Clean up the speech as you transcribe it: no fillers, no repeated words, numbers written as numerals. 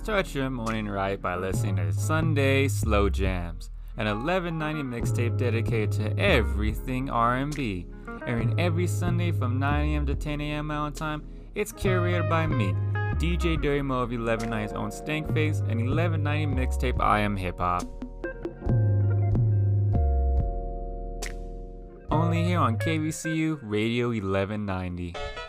Start your morning right by listening to Sunday Slow Jams, an 1190 mixtape dedicated to everything R&B. Airing every Sunday from 9 a.m. to 10 a.m. Mountain Time, it's curated by me, DJ Dirty Mo of 1190's own Stankface and 1190 mixtape I Am Hip Hop. Only here on KVCU Radio 1190.